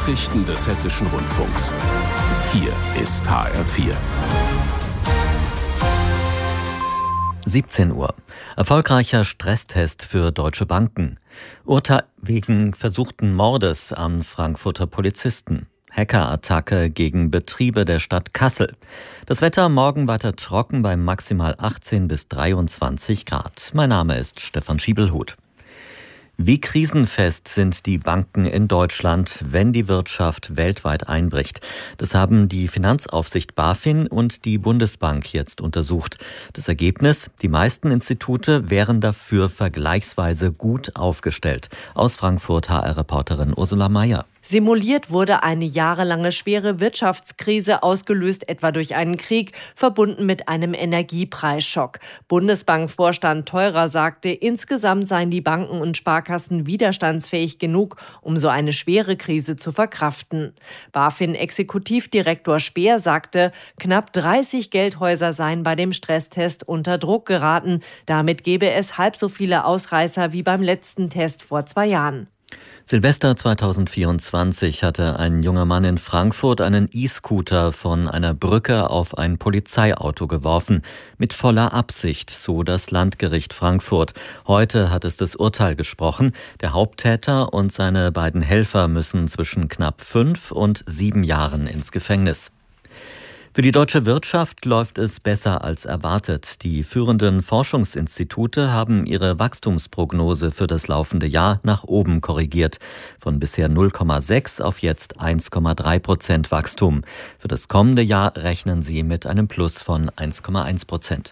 Nachrichten des Hessischen Rundfunks. Hier ist HR4. 17 Uhr. Erfolgreicher Stresstest für deutsche Banken. Urteil wegen versuchten Mordes am Frankfurter Polizisten. Hackerattacke gegen Betriebe der Stadt Kassel. Das Wetter morgen weiter trocken bei maximal 18 bis 23 Grad. Mein Name ist Stefan Schiebelhut. Wie krisenfest sind die Banken in Deutschland, wenn die Wirtschaft weltweit einbricht? Das haben die Finanzaufsicht BaFin und die Bundesbank jetzt untersucht. Das Ergebnis: Die meisten Institute wären dafür vergleichsweise gut aufgestellt. Aus Frankfurt HR-Reporterin Ursula Mayer. Simuliert wurde eine jahrelange schwere Wirtschaftskrise, ausgelöst etwa durch einen Krieg, verbunden mit einem Energiepreisschock. Bundesbankvorstand Theurer sagte, insgesamt seien die Banken und Sparkassen widerstandsfähig genug, um so eine schwere Krise zu verkraften. BaFin-Exekutivdirektor Speer sagte, knapp 30 Geldhäuser seien bei dem Stresstest unter Druck geraten. Damit gebe es halb so viele Ausreißer wie beim letzten Test vor 2 Jahren. Silvester 2024 hatte ein junger Mann in Frankfurt einen E-Scooter von einer Brücke auf ein Polizeiauto geworfen. Mit voller Absicht, so das Landgericht Frankfurt. Heute hat es das Urteil gesprochen. Der Haupttäter und seine beiden Helfer müssen zwischen knapp 5 und 7 Jahren ins Gefängnis. Für die deutsche Wirtschaft läuft es besser als erwartet. Die führenden Forschungsinstitute haben ihre Wachstumsprognose für das laufende Jahr nach oben korrigiert. Von bisher 0,6 auf jetzt 1,3% Wachstum. Für das kommende Jahr rechnen sie mit einem Plus von 1,1%.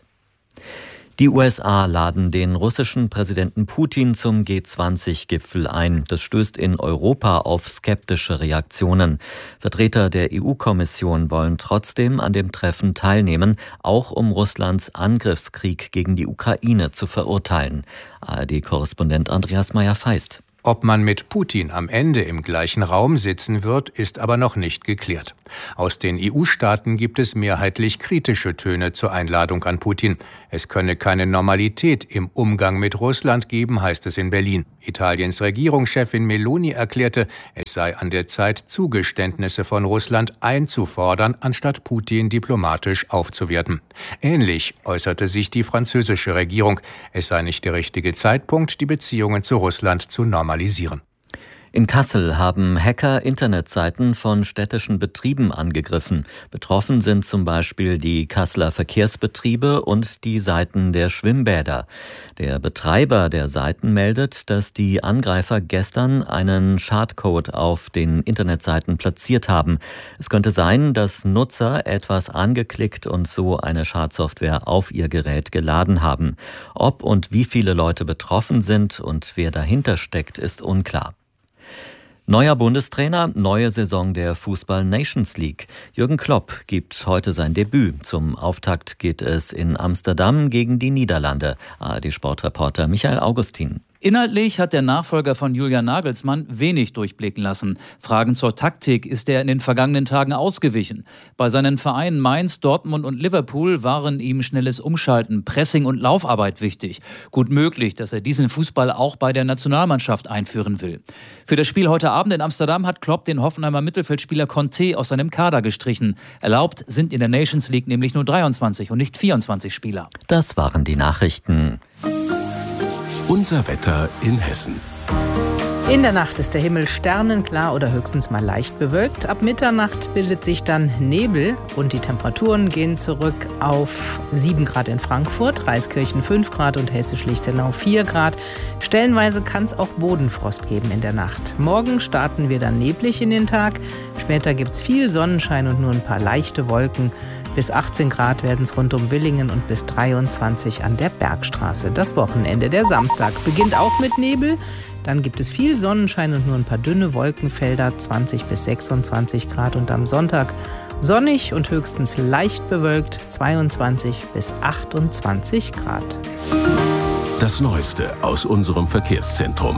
Die USA laden den russischen Präsidenten Putin zum G20-Gipfel ein. Das stößt in Europa auf skeptische Reaktionen. Vertreter der EU-Kommission wollen trotzdem an dem Treffen teilnehmen, auch um Russlands Angriffskrieg gegen die Ukraine zu verurteilen. ARD-Korrespondent Andreas Meyer-Feist. Ob man mit Putin am Ende im gleichen Raum sitzen wird, ist aber noch nicht geklärt. Aus den EU-Staaten gibt es mehrheitlich kritische Töne zur Einladung an Putin. Es könne keine Normalität im Umgang mit Russland geben, heißt es in Berlin. Italiens Regierungschefin Meloni erklärte, es sei an der Zeit, Zugeständnisse von Russland einzufordern, anstatt Putin diplomatisch aufzuwerten. Ähnlich äußerte sich die französische Regierung. Es sei nicht der richtige Zeitpunkt, die Beziehungen zu Russland zu normalisieren. In Kassel haben Hacker Internetseiten von städtischen Betrieben angegriffen. Betroffen sind zum Beispiel die Kasseler Verkehrsbetriebe und die Seiten der Schwimmbäder. Der Betreiber der Seiten meldet, dass die Angreifer gestern einen Schadcode auf den Internetseiten platziert haben. Es könnte sein, dass Nutzer etwas angeklickt und so eine Schadsoftware auf ihr Gerät geladen haben. Ob und wie viele Leute betroffen sind und wer dahinter steckt, ist unklar. Neuer Bundestrainer, neue Saison der Fußball-Nations League. Jürgen Klopp gibt heute sein Debüt. Zum Auftakt geht es in Amsterdam gegen die Niederlande. ARD-Sportreporter Michael Augustin. Inhaltlich hat der Nachfolger von Julian Nagelsmann wenig durchblicken lassen. Fragen zur Taktik ist er in den vergangenen Tagen ausgewichen. Bei seinen Vereinen Mainz, Dortmund und Liverpool waren ihm schnelles Umschalten, Pressing und Laufarbeit wichtig. Gut möglich, dass er diesen Fußball auch bei der Nationalmannschaft einführen will. Für das Spiel heute Abend in Amsterdam hat Klopp den Hoffenheimer Mittelfeldspieler Conte aus seinem Kader gestrichen. Erlaubt sind in der Nations League nämlich nur 23 und nicht 24 Spieler. Das waren die Nachrichten. Unser Wetter in Hessen. In der Nacht ist der Himmel sternenklar oder höchstens mal leicht bewölkt. Ab Mitternacht bildet sich dann Nebel und die Temperaturen gehen zurück auf 7 Grad in Frankfurt, Reiskirchen 5 Grad und Hessisch-Lichtenau 4 Grad. Stellenweise kann es auch Bodenfrost geben in der Nacht. Morgen starten wir dann neblig in den Tag. Später gibt es viel Sonnenschein und nur ein paar leichte Wolken. Bis 18 Grad werden es rund um Willingen und bis 23 an der Bergstraße. Das Wochenende, der Samstag, beginnt auch mit Nebel. Dann gibt es viel Sonnenschein und nur ein paar dünne Wolkenfelder, 20 bis 26 Grad. Und am Sonntag sonnig und höchstens leicht bewölkt, 22 bis 28 Grad. Das Neueste aus unserem Verkehrszentrum.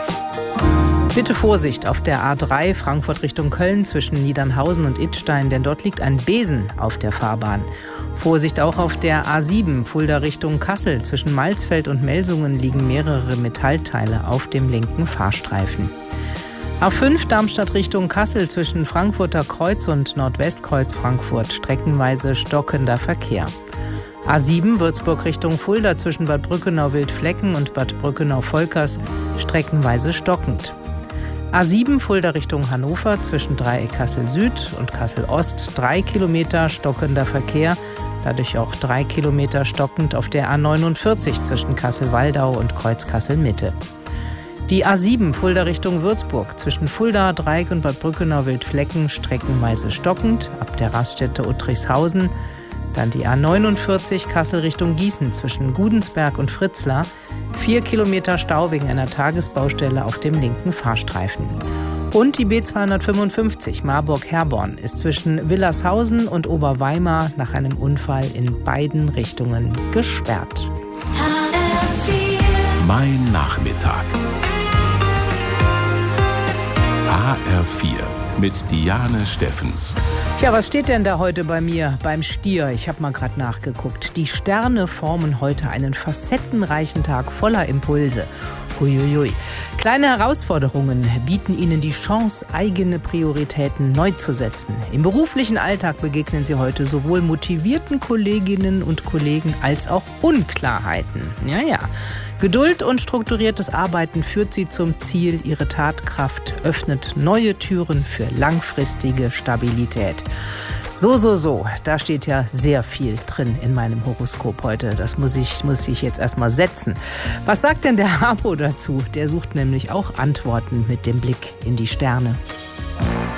Bitte Vorsicht auf der A3 Frankfurt Richtung Köln zwischen Niedernhausen und Idstein, denn dort liegt ein Besen auf der Fahrbahn. Vorsicht auch auf der A7 Fulda Richtung Kassel. Zwischen Malsfeld und Melsungen liegen mehrere Metallteile auf dem linken Fahrstreifen. A5 Darmstadt Richtung Kassel zwischen Frankfurter Kreuz und Nordwestkreuz Frankfurt streckenweise stockender Verkehr. A7 Würzburg Richtung Fulda zwischen Bad Brückenau-Wildflecken und Bad Brückenau-Volkers streckenweise stockend. A7 Fulda Richtung Hannover zwischen Dreieck Kassel Süd und Kassel Ost 3 Kilometer stockender Verkehr, dadurch auch 3 Kilometer stockend auf der A49 zwischen Kassel-Waldau und Kreuz Kassel Mitte. Die A7 Fulda Richtung Würzburg zwischen Fulda, Dreieck und Bad Brückenau-Wildflecken streckenweise stockend ab der Raststätte Uttrichshausen. Dann die A49 Kassel Richtung Gießen zwischen Gudensberg und Fritzlar. 4 Kilometer Stau wegen einer Tagesbaustelle auf dem linken Fahrstreifen. Und die B255 Marburg-Herborn ist zwischen Willershausen und Oberweimar nach einem Unfall in beiden Richtungen gesperrt. Mein Nachmittag. HR4 mit Diane Steffens. Tja, was steht denn da heute bei mir beim Stier? Ich habe mal gerade nachgeguckt. Die Sterne formen heute einen facettenreichen Tag voller Impulse. Huiuiui. Kleine Herausforderungen bieten Ihnen die Chance, eigene Prioritäten neu zu setzen. Im beruflichen Alltag begegnen Sie heute sowohl motivierten Kolleginnen und Kollegen als auch Unklarheiten. Ja. Geduld und strukturiertes Arbeiten führt Sie zum Ziel. Ihre Tatkraft öffnet neue Türen für langfristige Stabilität. So. Da steht ja sehr viel drin in meinem Horoskop heute. Das muss ich jetzt erstmal setzen. Was sagt denn der Harpo dazu? Der sucht nämlich auch Antworten mit dem Blick in die Sterne.